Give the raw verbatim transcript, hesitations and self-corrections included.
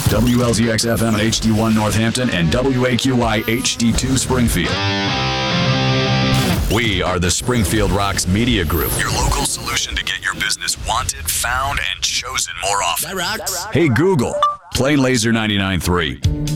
W L Z X F M H D one Northampton and W A Q I H D two Springfield. We are the Springfield Rocks Media Group, your local solution to get your business wanted, found, and chosen more often. That rocks. Hey Google, play Laser ninety-nine point three.